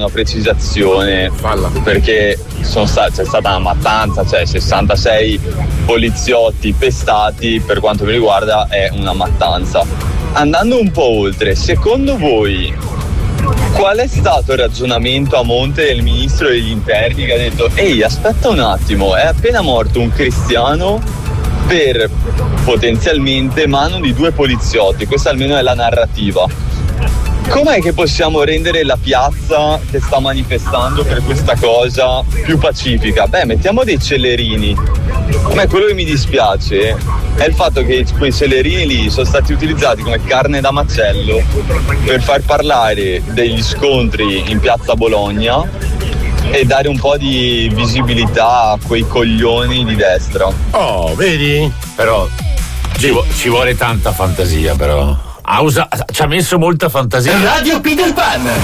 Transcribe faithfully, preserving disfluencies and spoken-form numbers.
una precisazione. Falla. Perché sono sta- c'è stata una mattanza, cioè sessantasei poliziotti pestati, per quanto mi riguarda è una mattanza. Andando un po' oltre, secondo voi qual è stato il ragionamento a monte del ministro degli interni che ha detto ehi aspetta un attimo, è appena morto un cristiano per potenzialmente mano di due poliziotti, questa almeno è la narrativa. Com'è che possiamo rendere la piazza che sta manifestando per questa cosa più pacifica? Beh, mettiamo dei celerini. A me quello che mi dispiace è il fatto che quei celerini lì sono stati utilizzati come carne da macello per far parlare degli scontri in piazza Bologna e dare un po' di visibilità a quei coglioni di destra. Oh, vedi? Però ci, vu- ci vuole tanta fantasia, però. Ha usa- ci ha messo molta fantasia. Radio Peter Pan.